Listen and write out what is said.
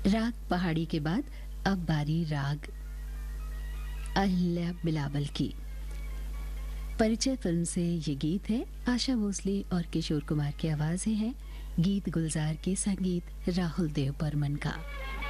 राग पहाड़ी के बाद अब बारी राग अहिल्या बिलावल की। परिचय फिल्म से ये गीत है। आशा भोसले और किशोर कुमार की आवाजें हैं। गीत गुलजार के संगीत राहुल देव बर्मन का।